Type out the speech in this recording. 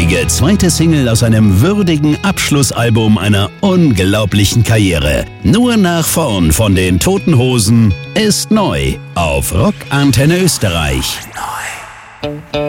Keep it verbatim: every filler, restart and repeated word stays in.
großartige zweite Single aus einem würdigen Abschlussalbum einer unglaublichen Karriere. Nur nach vorn von den Toten Hosen ist neu auf Rock Antenne Österreich.